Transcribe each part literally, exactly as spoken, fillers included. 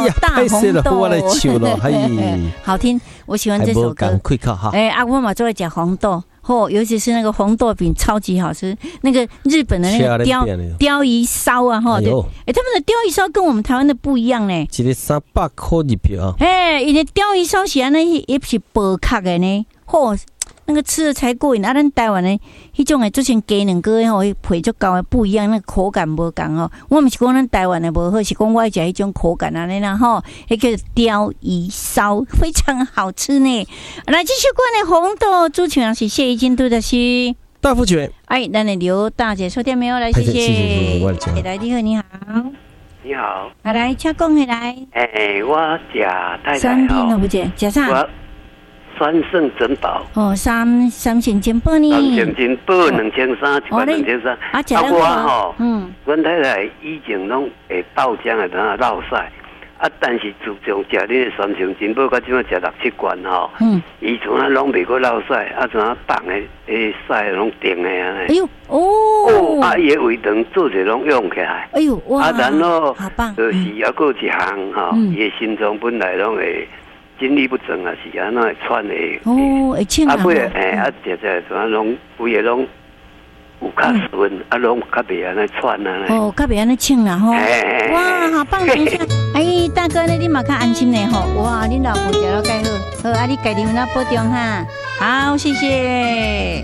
大红豆，我来唱了，好听，我喜欢这首歌。哎，阿公嘛最爱吃红豆，哦，尤其是那个红豆饼超级好吃。那个日本的那个鲷鲷鱼烧啊，哈，对，哎，他们的鲷鱼烧跟我们台湾的不一样呢。 一个三百块一票。 哎，因为鲷鱼烧是安尼，也是薄壳的呢，嚯。那个吃的才过瘾啊！咱台湾的迄种的，之前鸡两个吼，皮足高的不一样，那个口感无共吼。我毋是讲咱台湾的无好，是讲我爱食迄种口感安尼啦吼。迄个鲷鱼烧非常好吃呢。来，继续关的红豆主持人是谢怡金杜的是大福全。 哎，咱的刘大姐收听没有？来，谢谢。谢谢。来，你好，你好。 你好。 啊，来，请讲起来。 哎、欸，我食太太三品都不食，食啥？ 三圣珍宝哦，三三圣珍宝呢？ 三圣珍宝两千三，一万两千三。 啊， 啊我吼，嗯，阮太太以前拢会豆浆会当啊落屎，啊，但是自从食你的三圣珍宝，到即摆食六七罐吼，嗯，以前啊拢袂过落屎，啊，像啊放的诶屎拢定的安尼。哎呦，哦，哦，啊，伊的胃肠做者拢用起来。哎呦，哇，啊，然后好棒，就是还佫一项吼，伊的心脏本来拢会。精力不正啊，是安那会喘的。 哦，会呛啊。 啊，不诶，啊，食食怎拢规个拢有较顺，啊，拢较袂安尼喘啊。 哦，较袂安尼呛啦吼。哇，好棒！等一下，哎，大哥，你嘛较安心的吼。哇，恁老婆食了介好，好啊，你家己那保重哈。好，谢谢。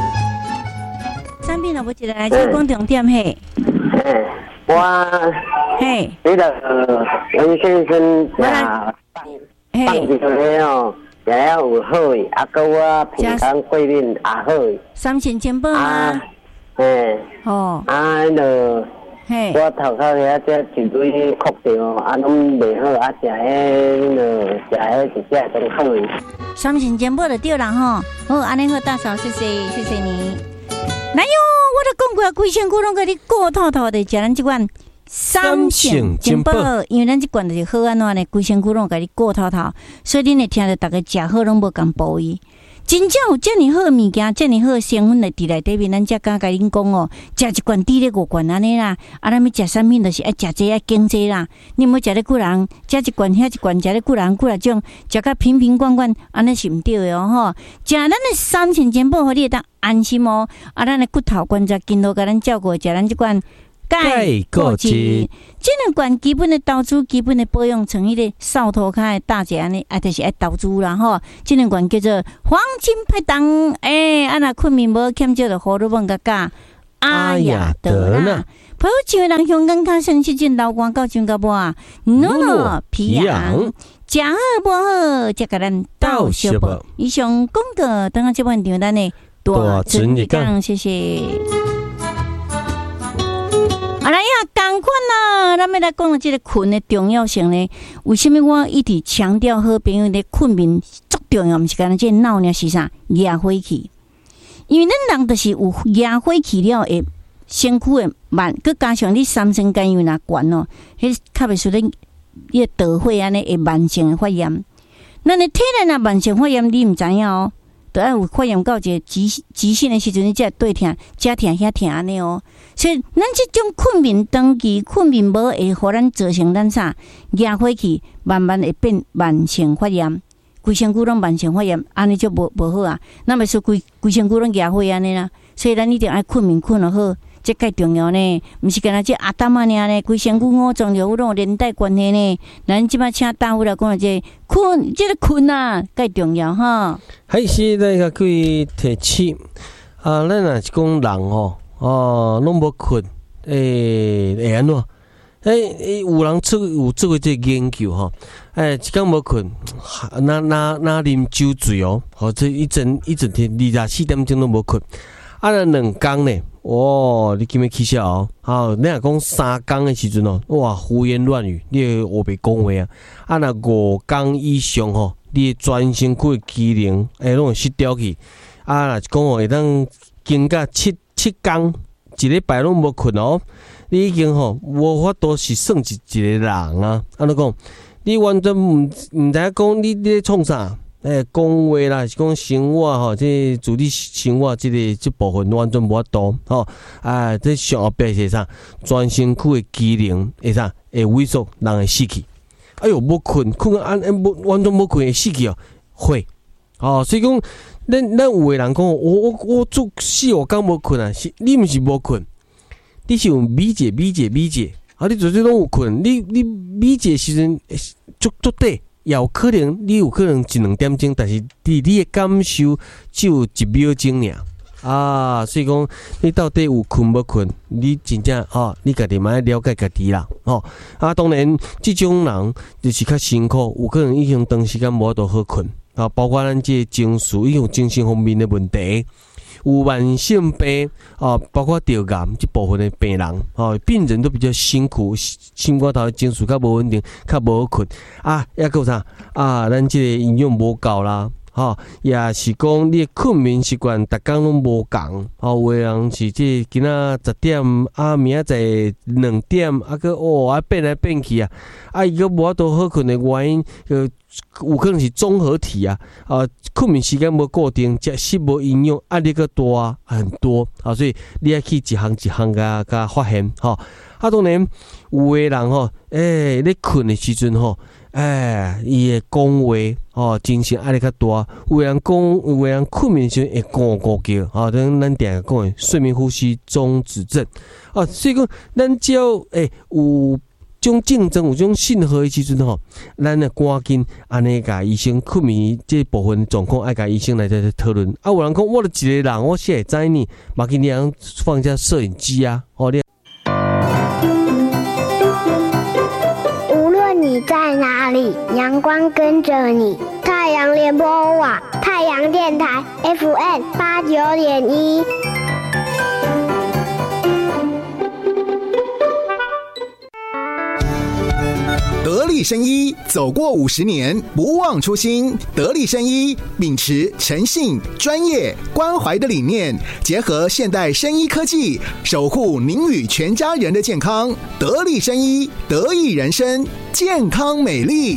产品老婆一个来，请讲重点嘿。 我嘿， 那个杨先生呀。放一个哦，也要有好的，啊，个我平常过年也好的。 三仙珍宝啊， 嘿，哦，啊，那个，嘿，我头壳遐只一堆壳条，啊，拢袂好，啊，食迄个，食迄一只种好的。 三仙珍宝就对啦吼，好，安尼好，大嫂，谢谢，谢谢你。来哟，我都讲过，规身躯拢甲你过透透的，食咱这款。三圣珍宝，因为咱这罐就是好安怎呢？规身躯拢甲你过透透，所以恁会听到大家食好拢无共补伊。真正有遮尔好物件，遮尔好成分来伫内底面，咱才敢甲恁讲哦。食一罐抵咧五罐安尼啦，啊，咱要食产品就是爱食这爱经济啦。你莫食咧几人，食一罐遐一罐，食咧几人几啊种，食甲瓶瓶罐罐，安尼是毋对的哦吼。食咱的三圣珍宝，互你会当安心哦。啊，咱的骨头关节筋都甲咱照顾，食咱这罐。钙固质，这两罐基本的投资，基本的保养，像迄个扫涂骹的大姐安尼，啊，就是爱投资啦吼。这两罐叫做黄金拍档，诶、欸，啊那困眠无欠少的荷尔蒙甲钾，阿雅德啦。朋友像人香港较生气进老光到上个无啊，诺诺皮痒，食好无好，才甲咱斗小无。以上广告，等下这半场咱的大真日讲，谢谢。啊来呀，赶快啦！咱要来讲到这个困的重要性呢。为什么我一直强调好朋友的困眠足重要？毋是干那这闹呢是啥？压火气。因为咱人就是有压火气了，会身躯的慢，佮加上你三酸甘油若悬哦，迄较袂输恁迄个导火安尼会慢性的发炎。咱的体内若慢性发炎，你毋知影哦。都要有发炎到一个急急性的时阵，你才会对疼、遮疼遐疼安尼哦。所以，咱这种困眠长期困眠无会互咱造成咱啥压火气，慢慢会变慢性发炎，规身躯拢慢性发炎，安尼就无无好啊。那么说规规身躯拢压火安尼啦，所以咱一定爱困眠困得好，这介重要呢。毋是干那这阿淡啊尔呢，规身躯五脏六腑拢有连带关系呢。咱即摆请大夫来讲这困，这个困啊，介重要哈。 还是那个可以提起啊，咱若是讲人吼，哦，拢无困，诶、欸，会安怎？诶、欸，有人出有做过这研究吼，诶、欸，一工无困，那那那啉酒醉哦，或者一整一整天二十四点钟都无困，啊，那两工呢？哦，你今日起笑哦，好，你若讲三工的时阵哦，哇，胡言乱语，你学袂讲话啊，啊，若五工以上吼。你全身躯的机能，诶，拢会失调去。啊，若是讲哦，会当经过七七工，一礼拜拢无困哦，你已经吼无法度是算是一个人啊。安怎讲？你完全毋毋知讲你你咧创啥？诶，讲话啦，是讲生活吼，这自你生活这个这部分完全无法度吼。啊，这上后壁是啥？全身躯的机能会啥？会萎缩，人会死去。 哎呦无困，困到安安无完全无困会死去哦，会哦，所以讲，咱咱有诶人讲，我我我做四五工无困啊，是你毋是无困，你是有米解米解米解，啊，你做这拢有困，你你米解时阵足足底。也有可能，你有可能一两点钟，但是你你的感受只有一秒钟尔啊，所以讲你到底有困无困？你真正哦，你家己嘛要了解家己啦哦。啊，当然，这种人就是较辛苦，有可能已经长时间无法度好困啊，包括咱这情绪、已经精神方面的问题。有慢性病啊，包括得癌这部分的病人啊，病人都比较辛苦，心肝头情绪较无稳定，较无好困啊。也有啥啊？咱这个营养无够啦，哈，也是讲你的困眠习惯，逐工拢无共。哦，有的人是这今仔十点啊，明仔载两点啊，个哦啊变来变去啊，啊伊个无法度好困的原因，呃。有可能是综合体啊，啊，困眠时间无固定，食食无营养，压力个大很多啊，所以你要去一项一项甲甲发现吼。啊，当然有诶人吼，诶、欸，你困诶时阵吼，诶，伊会讲话吼，精神压力较大。有诶人讲，有诶人困眠时阵会咕咕叫，啊，等咱定讲诶睡眠呼吸中止症啊，所以讲咱只要诶、欸、有。种竞争有种信号的时阵吼，咱啊赶紧安尼甲医生困眠这部分状况，爱甲医生来在讨论。啊，有人讲我是一个人，我谁会知呢？嘛给你人放一下摄影机啊，哦，你。 无论你在哪里，阳光跟着你。太阳联播网，太阳电台 F M 八九点一。 得力生医走过五十年，不忘初心。得力生医秉持诚信、专业、关怀的理念，结合现代生医科技，守护您与全家人的健康。得力生医，得益人生，健康美丽。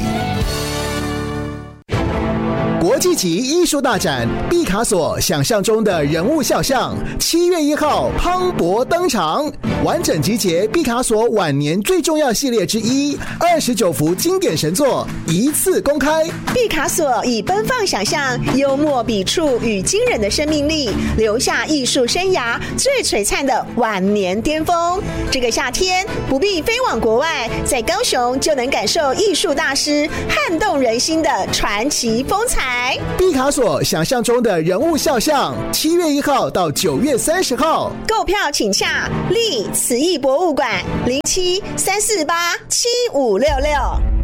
国际级艺术大展毕卡索想象中的人物肖像，七月一号磅礴登场，完整集结毕卡索晚年最重要系列之一，二十九幅经典神作一次公开。 毕卡索以奔放想象、幽默笔触与惊人的生命力，留下艺术生涯最璀璨的晚年巅峰。这个夏天不必飞往国外，在高雄就能感受艺术大师撼动人心的传奇风采。 毕卡索想象中的人物肖像，七月一号到九月三十号， 购票请洽立慈艺博物馆零七三四八七五六六。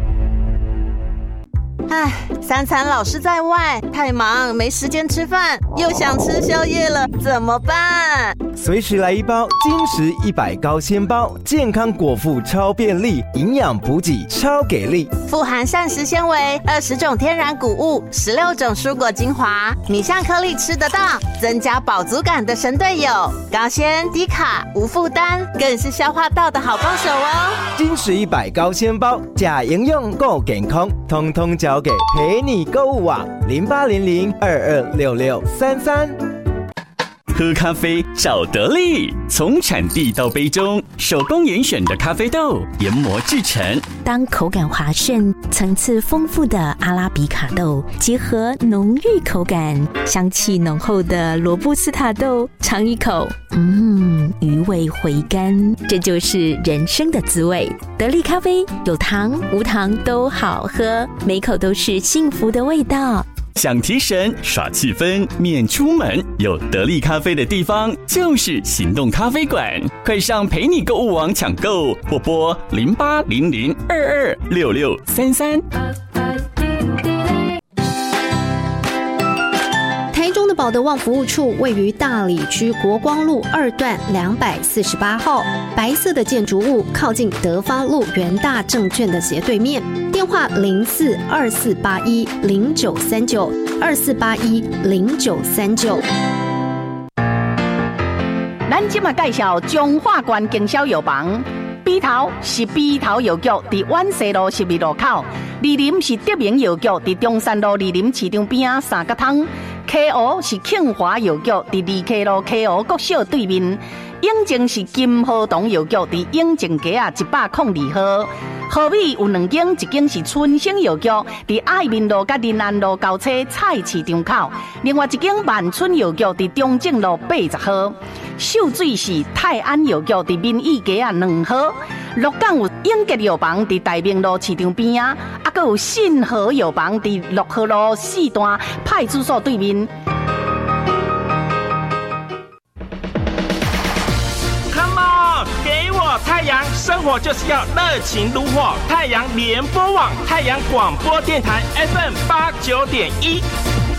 唉，三餐老是在外，太忙没时间吃饭，又想吃宵夜了，怎么办？ 随时来一包金石一百高纤包，健康果腹超便利，营养补给超给力， 富含膳食纤维，二十种天然谷物，十六种蔬果精华，米香颗粒吃得到，增加饱足感的神队友，高纤低卡无负担，更是消化道的好帮手哦。 金石一百高纤包，假营养够健康，通通交给陪你购物网零八零零二二六六三三。 喝咖啡找得力，从产地到杯中，手工严选的咖啡豆研磨制成。 当口感滑顺、层次丰富的阿拉比卡豆结合浓郁口感、香气浓厚的罗布斯塔豆，尝一口，嗯，余味回甘，这就是人生的滋味。得力咖啡有糖无糖都好喝，每口都是幸福的味道。 想提神耍气氛免出门，有得力咖啡的地方就是行动咖啡馆，快上陪你购物网抢购，或拨零八零零二二六六三三。 台中的保德旺服务处位于大里区国光路二段两百四十八号，白色的建筑物靠近德发路元大证券的斜对面，电话零四二四八一零九三九二四八一零九三九。 咱今嘛介绍中华关经销药房，鼻头是鼻头药局，伫万西路十二路口；二林是德明药局，伫中山路二林市场边啊三角汤；K O是庆华药局，伫二 K 路 K O 国小对面。 永靖是金河东药局伫永靖街啊一百零二号。河尾有两间，一间是春生药局，伫爱民路甲仁安路交叉菜市场口；另外一间万春药局伫中正路八十号。秀水是泰安药局伫民意街啊两号。鹿港有永吉药房伫大明路市场边啊，啊，阁有信和药房伫六号路四段派出所对面。 太阳生活就是要热情如火，太阳联播网、太阳广播电台 F M 八九点一。